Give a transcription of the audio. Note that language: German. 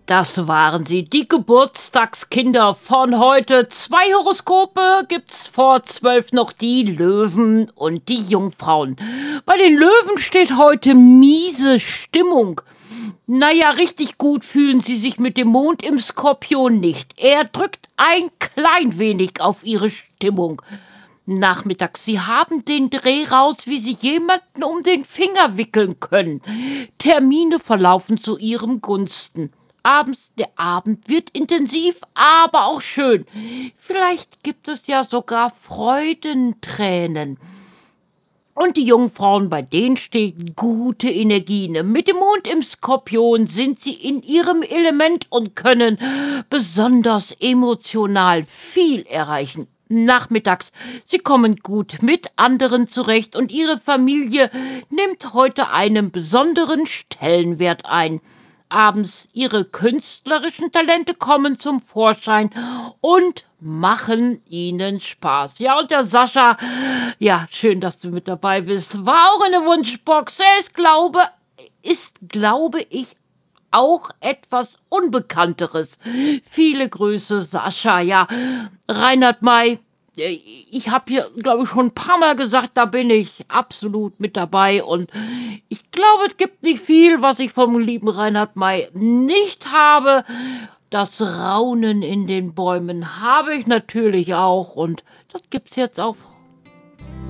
Das waren sie, die Geburtstagskinder von heute. 2 Horoskope gibt's vor 12 noch, die Löwen und die Jungfrauen. Bei den Löwen steht heute miese Stimmung. Naja, richtig gut fühlen sie sich mit dem Mond im Skorpion nicht. Er drückt ein klein wenig auf ihre Stimmung. Nachmittags, sie haben den Dreh raus, wie sie jemanden um den Finger wickeln können. Termine verlaufen zu ihrem Gunsten. Abends, der Abend wird intensiv, aber auch schön. Vielleicht gibt es ja sogar Freudentränen. Und die Jungfrauen, bei denen steht gute Energien. Mit dem Mond im Skorpion sind sie in ihrem Element und können besonders emotional viel erreichen. Nachmittags, sie kommen gut mit anderen zurecht und ihre Familie nimmt heute einen besonderen Stellenwert ein. Abends, ihre künstlerischen Talente kommen zum Vorschein und machen ihnen Spaß. Ja, und der Sascha, ja, schön, dass du mit dabei bist, war auch in der Wunschbox. Er ist, glaube ich, auch etwas Unbekannteres. Viele Grüße, Sascha. Ja, Reinhard May, ich habe hier, glaube ich, schon ein paar Mal gesagt, da bin ich absolut mit dabei. Und ich glaube, es gibt nicht viel, was ich vom lieben Reinhard May nicht habe. Das Raunen in den Bäumen habe ich natürlich auch. Und das gibt's jetzt auf